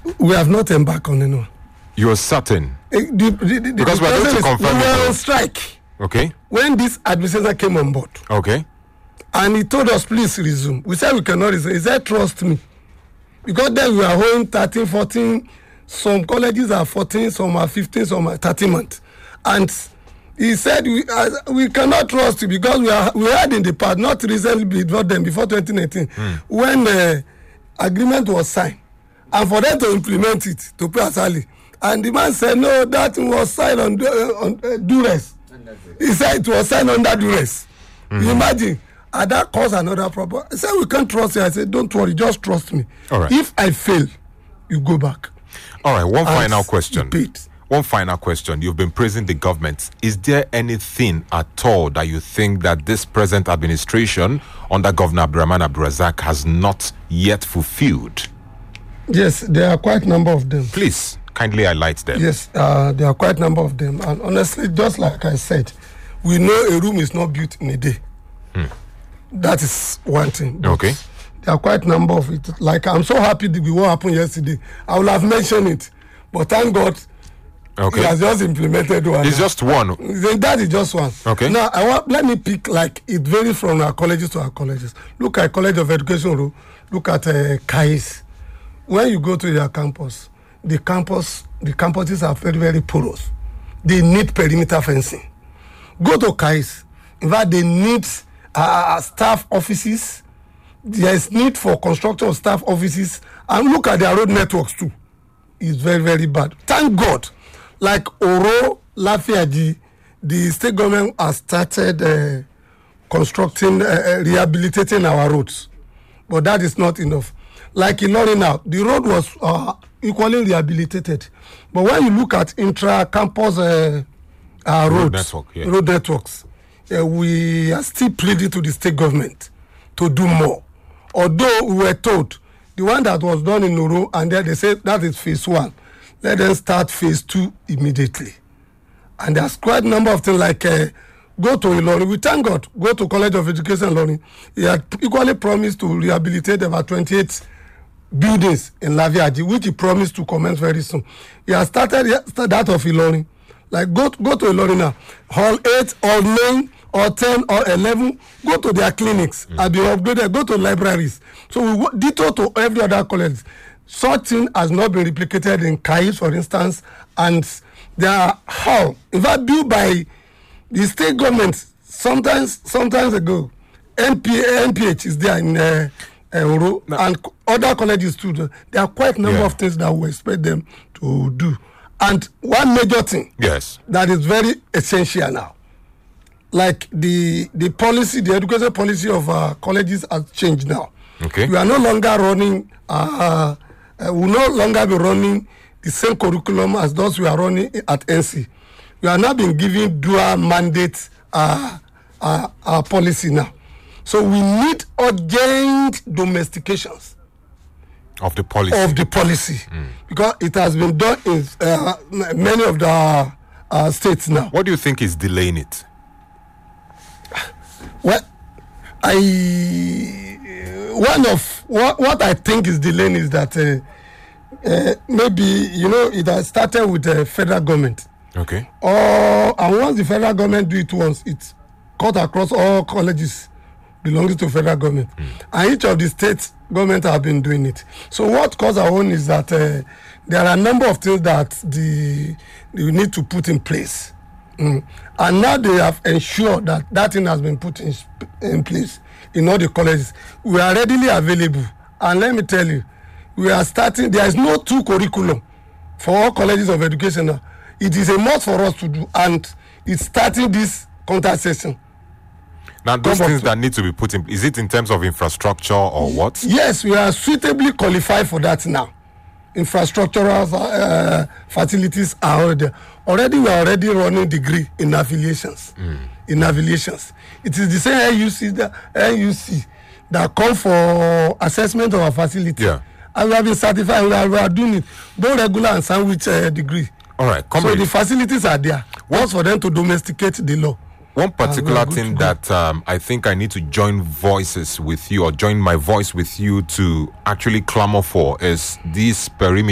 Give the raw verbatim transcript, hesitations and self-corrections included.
We have not embarked on anyone. You're certain? Uh, the, the, the, because the we're going to confirm we it. were on strike. Okay. When this administration came on board. Okay. And he told us, please resume. We said we cannot resume. He said, trust me. Because then we are holding thirteen, fourteen. Some colleges are fourteen, some are fifteen, some are thirteen months. And he said, we uh, we cannot trust you because we are we had in the past, not recently before them, before twenty nineteen, mm. when the uh, agreement was signed. And for them to implement it, to pay a salary. And the man said, no, that was signed on, uh, on uh, duress. He said it was signed under duress. Mm-hmm. You imagine? And that caused another problem. I said, we can't trust you. I said, don't worry, just trust me. All right. If I fail, you go back. All right, one As final question. Paid. One final question. You've been praising the government. Is there anything at all that you think that this present administration under Governor Abdulrahman Abdulrazak has not yet fulfilled? Yes, there are quite a number of them. Please, kindly highlight them. Yes, uh, there are quite a number of them. And honestly, just like I said, we know a room is not built in a day. Hmm. That is one thing. But okay. There are quite a number of it. Like, I'm so happy that what happened yesterday. I would have mentioned it. But thank God, okay. he has just implemented one. It's just one. That is just one. Okay. Now, I want, let me pick, like, it varies from our colleges to our colleges. Look at College of Education, look at uh, K A I S. When you go to their campus, the campus, the campuses are very, very porous. They need perimeter fencing. Go to K A I S. In fact, they need uh, staff offices. There is need for construction of staff offices. And look at their road networks too. It's very, very bad. Thank God. Like Oro, Lafiaji, the state government has started uh, constructing, uh, rehabilitating our roads. But that is not enough. Like Ilorin now, the road was uh, equally rehabilitated. But when you look at intra-campus uh, uh, roads, road, network, yeah. road networks, uh, we are still pleading to the state government to do more. Although we were told, the one that was done in Nuru, and then they said that is phase one. Let them start phase two immediately. And there's quite a number of things like uh, go to Ilorin. We thank God, go to College of Education Ilorin. He had equally promised to rehabilitate about twenty-eight buildings in Lafiaji, which he promised to commence very soon. He has started that of Ilorin. Like go, go to Ilorin now. Hall eight, Hall nine, or ten, or eleven, go to their clinics mm. and be upgraded, go to libraries. So we detour to every other college. Such thing has not been replicated in K A I S, for instance, and they are how, in fact, built by the state government sometimes, sometimes ago. N P H is there in uh, uh, Oro, no. and other colleges too. There are quite a number yeah. of things that we expect them to do. And one major thing yes. that is very essential now, like the the policy, the education policy of our colleges has changed now. Okay. We are no longer running, uh, uh, we will no longer be running the same curriculum as those we are running at N C. We are now being given dual mandate uh, uh, uh, policy now. So we need urgent domestications of the policy. Of the policy, mm. because it has been done in uh, many of the uh, states now. What do you think is delaying it? Well, I one of what, what I think is delaying is that uh, uh, maybe you know it has started with the federal government. Okay. Or and once the federal government do it once, it's cut across all colleges belonging to federal government, mm. and each of the state government have been doing it. So what caused our own is that uh, there are a number of things that the you need to put in place. Mm. And now they have ensured that that thing has been put in, in place in all the colleges. We are readily available. And let me tell you, we are starting, there is no two curriculum for all colleges of education now. It is a must for us to do, and it's starting this contact session. Now, those Come things that need to be put in, is it in terms of infrastructure or what? Yes, we are suitably qualified for that now. Infrastructural uh, facilities are already there. Already, we are already running degree in affiliations. Mm. In affiliations, it is the same N U C that N U C that come for assessment of our facility. Yeah. And we have been certified. We are, we are doing it both regular and sandwich uh, degree. All right, come so in. The facilities are there. Once for them to domesticate the law. One particular uh, thing that um, I think I need to join voices with you, or join my voice with you to actually clamor for, is this perimeter.